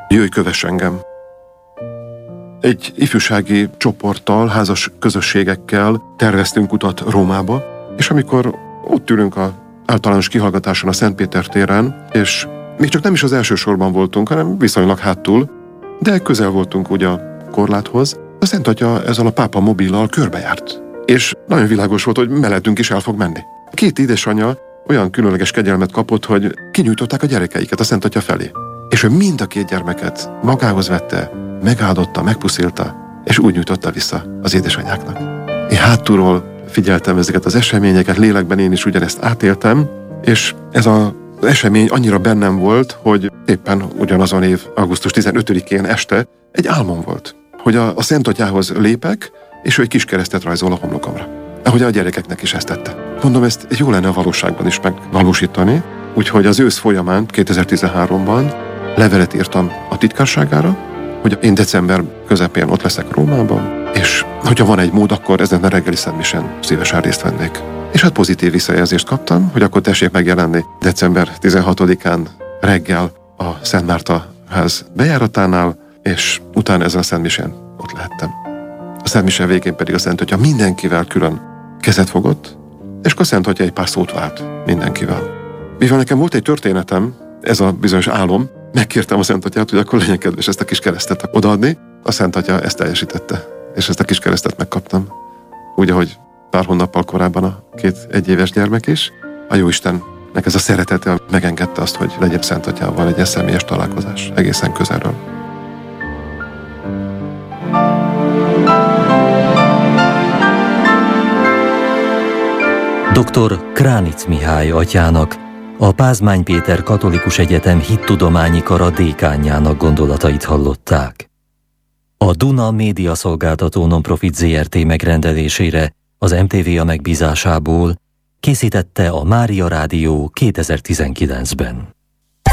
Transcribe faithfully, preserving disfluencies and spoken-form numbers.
Jöjj, kövess engem! Egy ifjúsági csoporttal, házas közösségekkel terveztünk utat Rómába, és amikor ott ülünk az általános kihallgatáson a Szent Péter téren, és még csak nem is az első sorban voltunk, hanem viszonylag hátul, de közel voltunk ugye a korláthoz, a Szent Atya ezzel a pápa mobillal körbejárt. És nagyon világos volt, hogy mellettünk is el fog menni. Két édesanyja olyan különleges kegyelmet kapott, hogy kinyújtották a gyerekeiket a Szent Atya felé. És ő mind a két gyermeket magához vette, megáldotta, megpuszilta, és úgy nyújtotta vissza az édesanyáknak. Én hátulról figyeltem ezeket az eseményeket, lélekben én is ugyanezt átéltem, és ez az esemény annyira bennem volt, hogy éppen ugyanazon év augusztus tizenötödikén este egy álmom volt, hogy a, a Szent Atyához lépek, és ő egy kis keresztet rajzol a homlokomra. Ahogy a gyerekeknek is ezt tette. Mondom, ezt jó lenne a valóságban is megvalósítani, úgyhogy az ősz folyamán, kétezer-tizenháromban levelet írtam a titkárságára, hogy én december közepén ott leszek Rómában, és hogyha van egy mód, akkor ezen a reggeli szentmisén szívesen részt vennék. És hát pozitív visszajelzést kaptam, hogy akkor tessék megjelenni december tizenhatodikán reggel a Szent Márta ház bejáratánál, és utána ezen a szentmisén ott lehettem. A szentmise végén pedig a Szent Atya mindenkivel külön kezet fogott, és a Szent Atya egy pár szót vált mindenkivel. Mivel nekem volt egy történetem, ez a bizonyos álom, megkértem a Szent Atyát, hogy akkor legyen kedves ezt a kis keresztet odaadni. A Szent Atya ezt teljesítette, és ezt a kis keresztet megkaptam. Úgy, ahogy pár hónappal korábban a két egyéves gyermek is. A Jóistennek ez a szeretete megengedte azt, hogy legyen Szent Atyával egy személyes találkozás egészen közelről. doktor Kránic Mihály atyának, a Pázmány Péter Katolikus Egyetem Hittudományi Kara dékánjának gondolatait hallották. A Duna Média Szolgáltató Nonprofit zé er té megrendelésére az em té vé a megbízásából készítette a Mária Rádió kétezer-tizenkilencben.